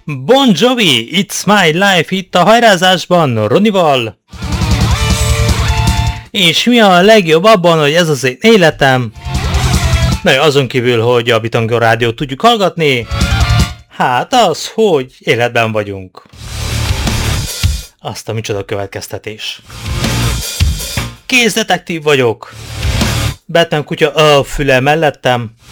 Bon Jovi, It's My Life itt a hajrázásban Ronival. És mi a legjobb abban, hogy ez az én életem? Mert azon kívül, hogy a Bitangor rádiót tudjuk hallgatni, hát az, hogy életben vagyunk. Azt a micsoda következtetés. Kézdetektív vagyok. Batman kutya a füle mellettem.